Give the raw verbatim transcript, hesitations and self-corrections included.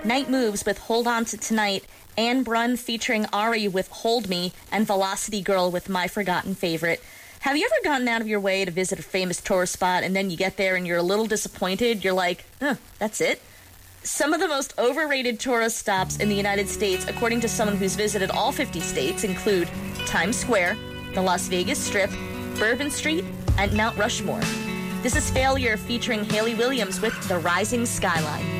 Night Moves with Hold On to Tonight, Anne Brunn featuring Ari with Hold Me, and Velocity Girl with My Forgotten Favorite. Have you ever gotten out of your way to visit a famous tourist spot and then you get there and you're a little disappointed? You're like, huh, that's it? Some of the most overrated tourist stops in the United States, according to someone who's visited all fifty states, include Times Square, the Las Vegas Strip, Bourbon Street, and Mount Rushmore. This is Failure featuring Hayley Williams with The Rising Skyline.